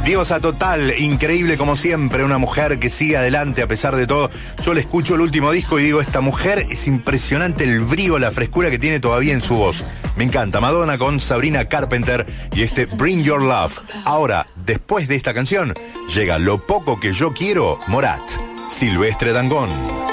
Diosa total, increíble como siempre, una mujer que sigue adelante a pesar de todo. Yo le escucho el último disco y digo, esta mujer es impresionante el brío, la frescura que tiene todavía en su voz. Me encanta. Madonna con Sabrina Carpenter y este Bring Your Love. Ahora, después de esta canción, llega Lo poco que yo quiero, Morat, Silvestre Dangond.